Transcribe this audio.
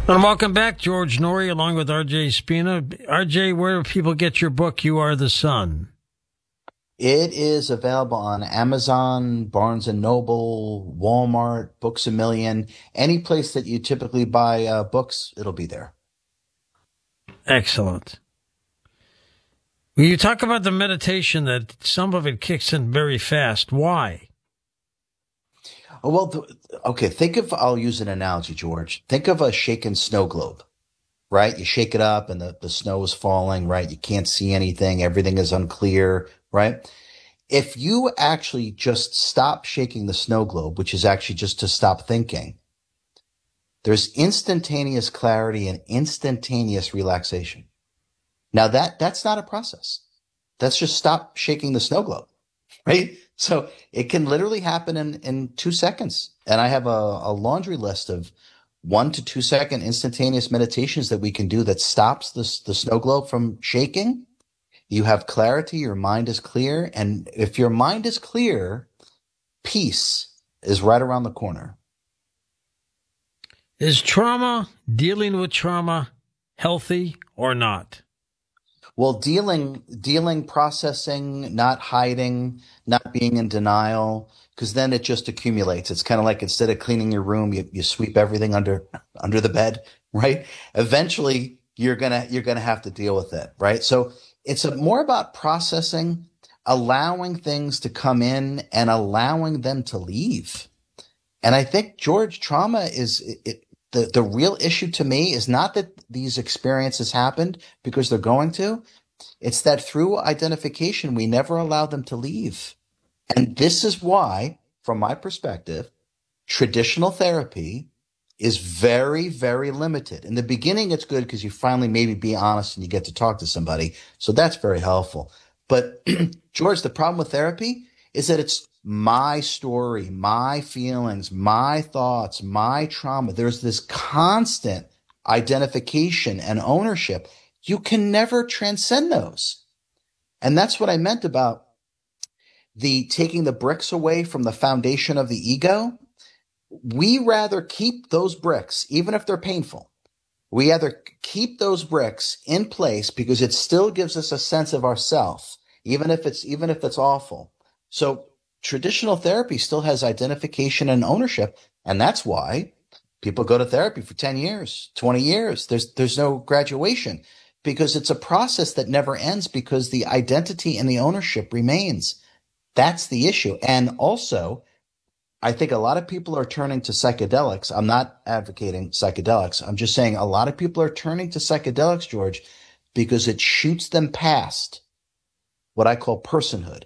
And welcome back, George Noory, along with R.J. Spina. R.J., where do people get your book, You Are the Sun? It is available on Amazon, Barnes and Noble, Walmart, Books A Million, any place that you typically buy books, it'll be there. Excellent. When you talk about the meditation, that some of it kicks in very fast. Why? Oh, well, okay, I'll use an analogy, George. Think of a shaken snow globe, right? You shake it up and the snow is falling, right? You can't see anything. Everything is unclear, right? If you actually just stop shaking the snow globe, which is actually just to stop thinking, there's instantaneous clarity and instantaneous relaxation. Now that's not a process. That's just stop shaking the snow globe, right? So it can literally happen in 2 seconds. And I have a laundry list of 1 to 2 second instantaneous meditations that we can do that stops the snow globe from shaking. You have clarity. Your mind is clear. And if your mind is clear, peace is right around the corner. Is dealing with trauma, healthy or not? Well, dealing, processing, not hiding, not being in denial, because then it just accumulates. It's kind of like instead of cleaning your room, you sweep everything under the bed, right? Eventually, you're gonna have to deal with it, right? So it's more about processing, allowing things to come in and allowing them to leave. And I think, George, trauma is the real issue to me is not that these experiences happened because they're going to. It's that through identification, we never allow them to leave. And this is why, from my perspective, traditional therapy is very, very limited. In the beginning, it's good because you finally maybe be honest and you get to talk to somebody. So that's very helpful. But George, the problem with therapy is that it's my story, my feelings, my thoughts, my trauma. There's this constant identification and ownership. You can never transcend those. And that's what I meant about the taking the bricks away from the foundation of the ego. We rather keep those bricks, even if they're painful. We either keep those bricks in place because it still gives us a sense of ourself, even if it's awful. So traditional therapy still has identification and ownership. And that's why people go to therapy for 10 years, 20 years. There's no graduation because it's a process that never ends because the identity and the ownership remains. That's the issue. And also, I think a lot of people are turning to psychedelics. I'm not advocating psychedelics. I'm just saying a lot of people are turning to psychedelics, George, because it shoots them past what I call personhood.